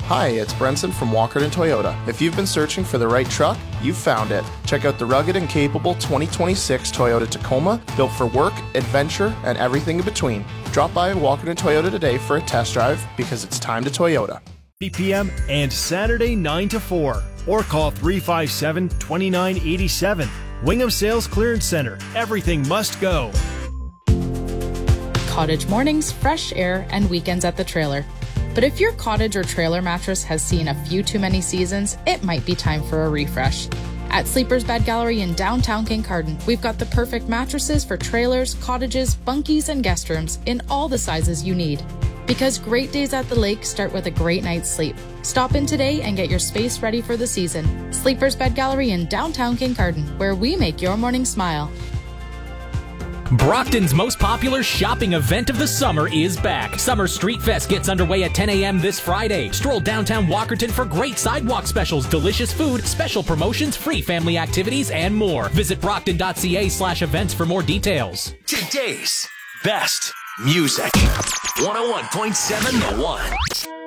Hi, it's Brenson from Walkerton Toyota. If you've been searching for the right truck, you've found it. Check out the rugged and capable 2026 Toyota Tacoma, built for work, adventure, and everything in between. Drop by Walkerton Toyota today for a test drive because it's time to Toyota. 8 p.m. and Saturday 9 to 4. Or call 357-2987. Wingham Sales Clearance Center. Everything must go. Cottage mornings, fresh air, and weekends at the trailer. But if your cottage or trailer mattress has seen a few too many seasons, it might be time for a refresh. At Sleeper's Bed Gallery in downtown Kincardine, we've got the perfect mattresses for trailers, cottages, bunkies, and guest rooms in all the sizes you need. Because great days at the lake start with a great night's sleep. Stop in today and get your space ready for the season. Sleeper's Bed Gallery in downtown Kincardine, where we make your morning smile. Brockton's most popular shopping event of the summer is back. Summer Street Fest gets underway at 10 a.m. this Friday. Stroll downtown Walkerton for great sidewalk specials, delicious food, special promotions, free family activities, and more. Visit brockton.ca/events for more details. Today's best music. 101.7 The One.